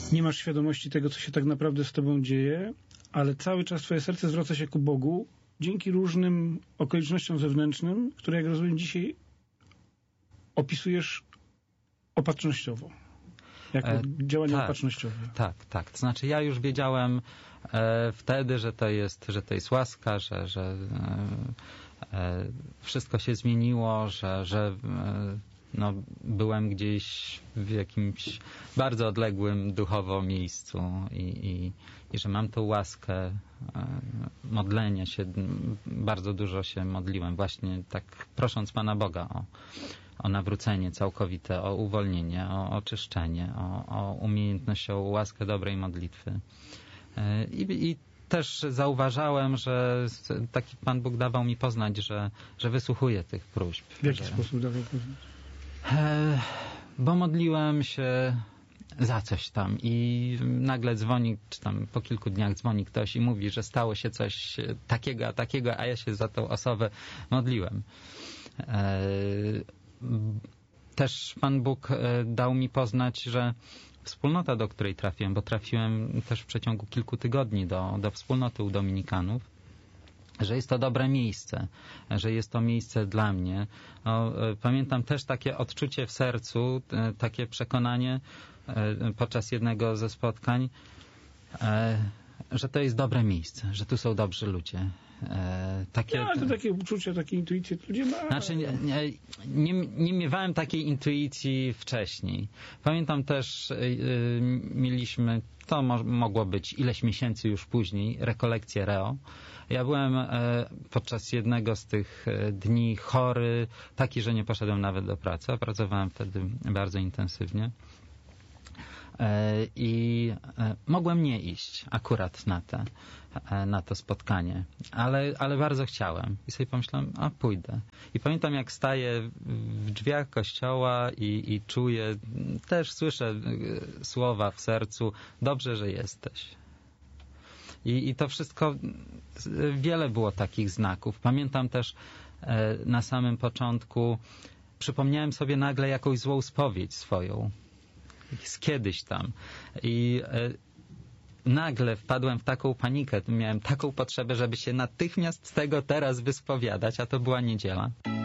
Nie masz świadomości tego, co się tak naprawdę z tobą dzieje, ale cały czas twoje serce zwraca się ku Bogu dzięki różnym okolicznościom zewnętrznym, które, jak rozumiem, dzisiaj opisujesz opatrznościowo. Jako działanie opatrznościowe. Tak. To znaczy ja już wiedziałem wtedy, że to jest łaska, że wszystko się zmieniło, że no, byłem gdzieś w jakimś bardzo odległym duchowo miejscu i że mam tą łaskę modlenia się. Bardzo dużo się modliłem, właśnie tak prosząc Pana Boga o nawrócenie całkowite, o uwolnienie, o oczyszczenie, o umiejętność, o łaskę dobrej modlitwy. I też zauważałem, że taki Pan Bóg dawał mi poznać, że wysłuchuje tych próśb. W jaki sposób dawał poznać? Bo modliłem się za coś tam i nagle dzwoni, czy tam po kilku dniach dzwoni ktoś i mówi, że stało się coś takiego, a ja się za tą osobę modliłem. Też Pan Bóg dał mi poznać, że wspólnota, do której trafiłem, bo trafiłem też w przeciągu kilku tygodni do wspólnoty u Dominikanów, że jest to dobre miejsce, że jest to miejsce dla mnie. Pamiętam też takie odczucie w sercu, takie przekonanie podczas jednego ze spotkań, że to jest dobre miejsce, że tu są dobrzy ludzie. To takie uczucie, takie intuicje ludzie mają. Znaczy, nie miewałem takiej intuicji wcześniej. Pamiętam też, mieliśmy, to mogło być ileś miesięcy już później, rekolekcję Reo. Ja byłem podczas jednego z tych dni chory, taki, że nie poszedłem nawet do pracy. Pracowałem wtedy bardzo intensywnie. I mogłem nie iść akurat na to spotkanie, ale bardzo chciałem i sobie pomyślałem, pójdę. I pamiętam, jak staję w drzwiach kościoła i czuję, też słyszę słowa w sercu, dobrze, że jesteś. I to wszystko, wiele było takich znaków. Pamiętam też na samym początku, przypomniałem sobie nagle jakąś złą spowiedź swoją z kiedyś tam i nagle wpadłem w taką panikę, miałem taką potrzebę, żeby się natychmiast z tego teraz wyspowiadać, a to była niedziela.